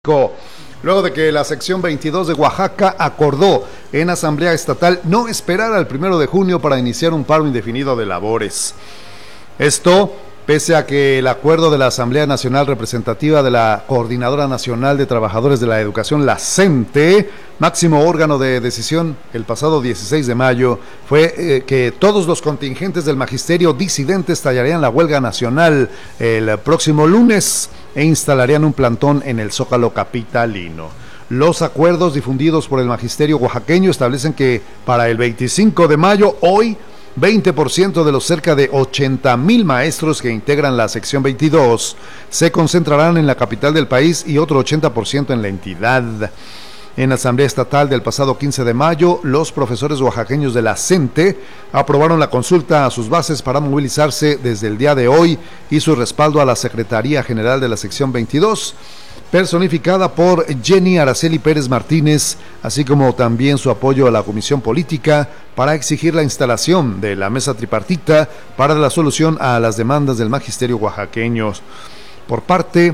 Luego de que la sección 22 de Oaxaca acordó en asamblea estatal no esperar al 1 de junio para iniciar un paro indefinido de labores. Esto pese a que el acuerdo de la Asamblea Nacional Representativa de la Coordinadora Nacional de Trabajadores de la Educación, la CENTE, máximo órgano de decisión el pasado 16 de mayo, fue que todos los contingentes del magisterio disidente estallarían la huelga nacional el próximo lunes e instalarían un plantón en el Zócalo capitalino. Los acuerdos difundidos por el magisterio oaxaqueño establecen que para el 25 de mayo, hoy, 20% de los cerca de 80,000 maestros que integran la sección 22 se concentrarán en la capital del país y otro 80% en la entidad. En asamblea estatal del pasado 15 de mayo, los profesores oaxaqueños de la CENTE aprobaron la consulta a sus bases para movilizarse desde el día de hoy y su respaldo a la Secretaría General de la sección 22, personificada por Jenny Araceli Pérez Martínez, así como también su apoyo a la Comisión Política para exigir la instalación de la mesa tripartita para la solución a las demandas del magisterio oaxaqueño. Por parte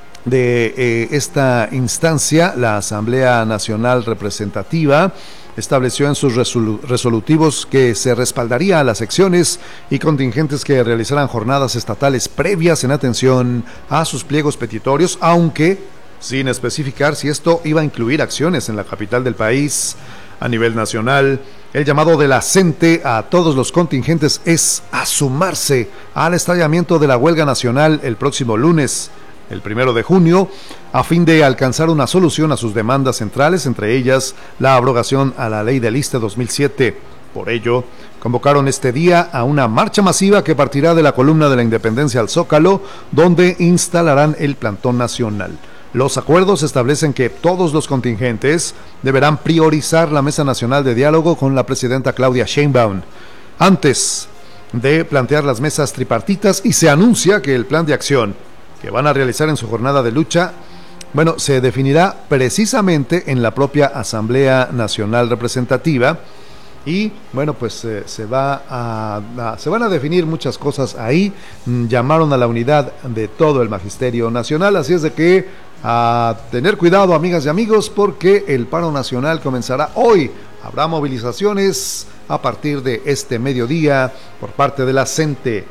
de esta instancia, la Asamblea Nacional Representativa estableció en sus resolutivos que se respaldaría a las secciones y contingentes que realizaran jornadas estatales previas en atención a sus pliegos petitorios, aunque sin especificar si esto iba a incluir acciones en la capital del país. A nivel nacional, el llamado de la CENTE a todos los contingentes es a sumarse al estallamiento de la huelga nacional el próximo lunes, el 1 de junio, a fin de alcanzar una solución a sus demandas centrales, entre ellas la abrogación a la Ley del ISSSTE 2007. Por ello, convocaron este día a una marcha masiva que partirá de la Columna de la Independencia al Zócalo, donde instalarán el plantón nacional. Los acuerdos establecen que todos los contingentes deberán priorizar la Mesa Nacional de Diálogo con la presidenta Claudia Sheinbaum antes de plantear las mesas tripartitas, y se anuncia que el plan de acción que van a realizar en su jornada de lucha, se definirá precisamente en la propia Asamblea Nacional Representativa y, se van a definir muchas cosas ahí. Llamaron a la unidad de todo el Magisterio Nacional, así es de que a tener cuidado, amigas y amigos, porque el paro nacional comenzará hoy. Habrá movilizaciones a partir de este mediodía por parte de la CENTE.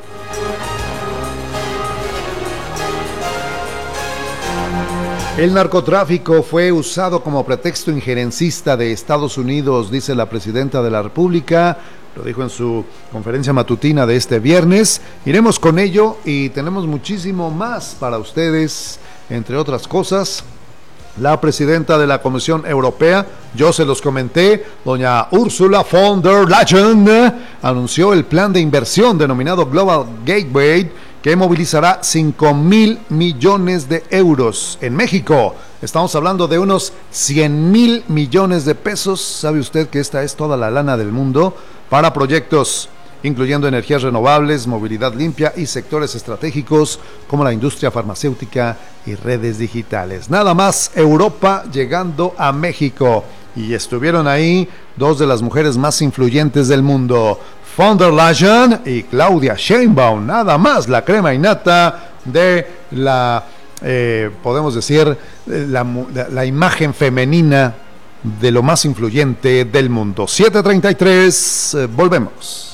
El narcotráfico fue usado como pretexto injerencista de Estados Unidos, dice la presidenta de la República, lo dijo en su conferencia matutina de este viernes. Iremos con ello y tenemos muchísimo más para ustedes, entre otras cosas. La presidenta de la Comisión Europea, yo se los comenté, doña Ursula von der Leyen, anunció el plan de inversión denominado Global Gateway, que movilizará 5,000 millones de euros en México. Estamos hablando de unos 100,000 millones de pesos. ¿Sabe usted que esta es toda la lana del mundo para proyectos incluyendo energías renovables, movilidad limpia y sectores estratégicos como la industria farmacéutica y redes digitales? Nada más Europa llegando a México, y estuvieron ahí dos de las mujeres más influyentes del mundo, von der Leyen y Claudia Sheinbaum, nada más la crema innata de la, podemos decir, la imagen femenina de lo más influyente del mundo. 7:33, volvemos.